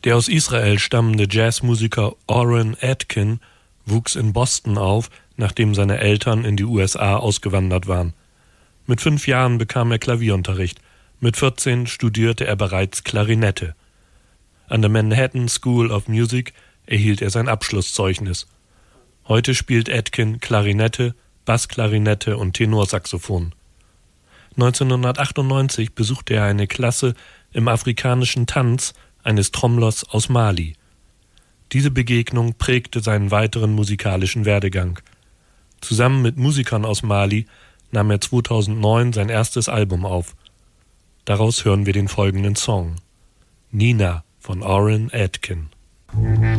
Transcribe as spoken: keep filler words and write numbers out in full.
Der aus Israel stammende Jazzmusiker Orrin Adkin wuchs in Boston auf, nachdem seine Eltern in die U S A ausgewandert waren. Mit fünf Jahren bekam er Klavierunterricht, mit vierzehn studierte er bereits Klarinette. An der Manhattan School of Music erhielt er sein Abschlusszeugnis. Heute spielt Adkin Klarinette, Bassklarinette und Tenorsaxophon. neunzehnhundertachtundneunzig besuchte er eine Klasse im afrikanischen Tanz eines Trommlers aus Mali. Diese Begegnung prägte seinen weiteren musikalischen Werdegang. Zusammen mit Musikern aus Mali nahm er zweitausendneun sein erstes Album auf. Daraus hören wir den folgenden Song: Nina von Orrin Adkin.